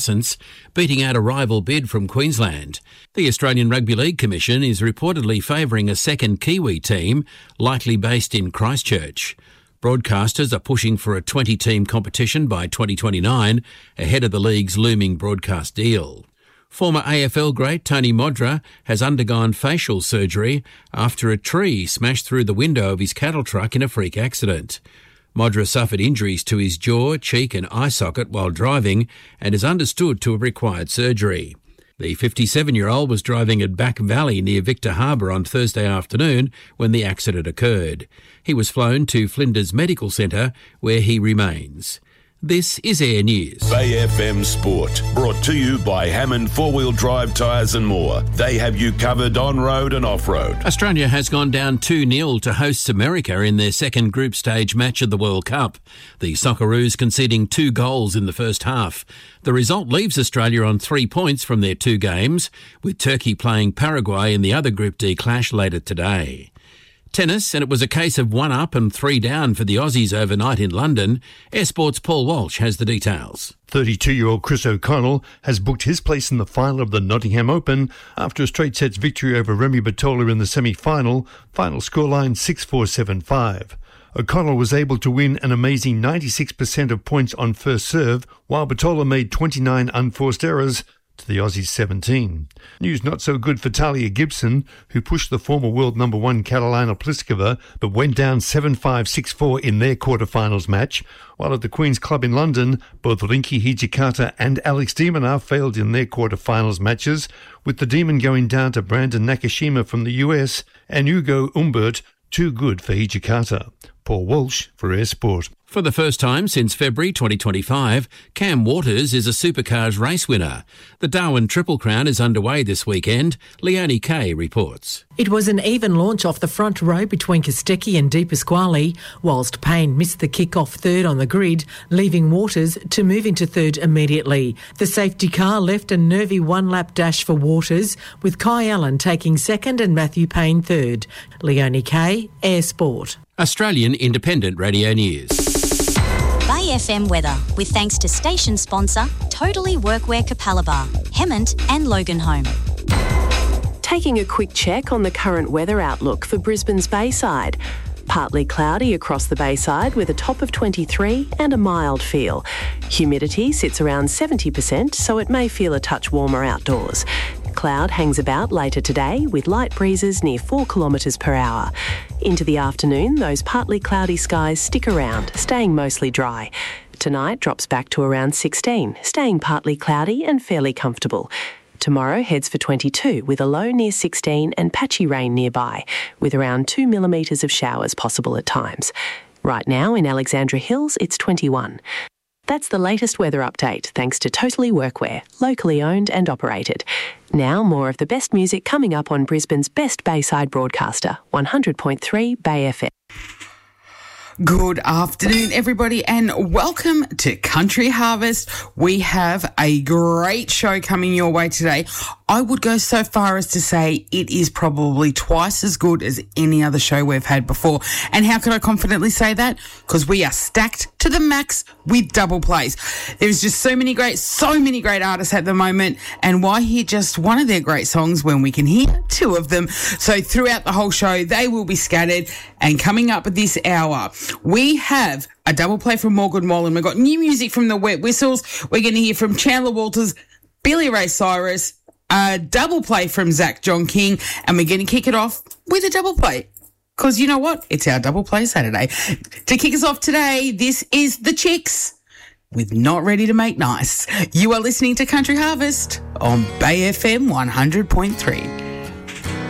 beating out a rival bid from Queensland. The Australian Rugby League Commission is reportedly favouring a second Kiwi team, likely based in Christchurch. Broadcasters are pushing for a 20-team competition by 2029, ahead of the league's looming broadcast deal. Former AFL great Tony Modra has undergone facial surgery after a tree smashed through the window of his cattle truck in a freak accident. Modra suffered injuries to his jaw, cheek and eye socket while driving and is understood to have required surgery. The 57-year-old was driving at Back Valley near Victor Harbour on Thursday afternoon when the accident occurred. He was flown to Flinders Medical Centre, where he remains. This is Air News. Bay FM Sport, brought to you by Hammond 4-Wheel Drive Tyres and More. They have you covered on-road and off-road. Australia has gone down 2-0 to hosts America in their second group stage match of the World Cup. The Socceroos conceding 2 goals in the first half. The result leaves Australia on 3 points from their 2 games, with Turkey playing Paraguay in the other Group D clash later today. Tennis, and it was a case of 1 up and 3 down for the Aussies overnight in London. Air Sport's Paul Walsh has the details. 32-year-old Chris O'Connell has booked his place in the final of the Nottingham Open after a straight sets victory over Remy Batola in the semi-final, final scoreline 6-4, 7-5. O'Connell was able to win an amazing 96% of points on first serve, while Batola made 29 unforced errors to the Aussies 17. News not so good for Talia Gibson, who pushed the former world number 1 Karolina Pliskova, but went down 7-5, 6-4 in their quarterfinals match, while at the Queen's Club in London, both Rinki Hijikata and Alex de Minaur failed in their quarterfinals matches, with the Demon going down to Brandon Nakashima from the US and Hugo Humbert, too good for Hijikata. Paul Walsh for Air Sport. For the first time since February 2025, Cam Waters is a Supercars race winner. The Darwin Triple Crown is underway this weekend. Leonie Kay reports. It was an even launch off the front row between Kostecki and De Pasquale, whilst Payne missed the kick-off third on the grid, leaving Waters to move into third immediately. The safety car left a nervy one-lap dash for Waters, with Kai Allen taking second and Matthew Payne third. Leonie Kay, Air Sport. Australian Independent Radio News. Bay FM weather, with thanks to station sponsor Totally Workwear Capalaba, Hemmant and Loganholme. Taking a quick check on the current weather outlook for Brisbane's Bayside. Partly cloudy across the Bayside with a top of 23 and a mild feel. Humidity sits around 70%, so it may feel a touch warmer outdoors. Cloud hangs about later today with light breezes near 4 kilometres per hour. Into the afternoon, those partly cloudy skies stick around, staying mostly dry. Tonight drops back to around 16, staying partly cloudy and fairly comfortable. Tomorrow heads for 22 with a low near 16 and patchy rain nearby, with around 2 millimetres of showers possible at times. Right now in Alexandra Hills, it's 21. That's the latest weather update, thanks to Totally Workwear, locally owned and operated. Now, more of the best music coming up on Brisbane's best Bayside broadcaster, 100.3 Bay FM. Good afternoon, everybody, and welcome to Country Harvest. We have a great show coming your way today. I would go so far as to say it is probably twice as good as any other show we've had before. And how can I confidently say that? Because we are stacked to the max with double plays. There's just so many great artists at the moment, and why hear just one of their great songs when we can hear 2 of them? So throughout the whole show, they will be scattered. And coming up at this hour, we have a double play from Morgan Wallen. We've got new music from the Wet Whistles. We're going to hear from Chandler Walters, Billy Ray Cyrus, a double play from Zach John King, and we're going to kick it off with a double play. Because you know what? It's our double play Saturday. To kick us off today, this is The Chicks with Not Ready to Make Nice. You are listening to Country Harvest on Bay FM 100.3.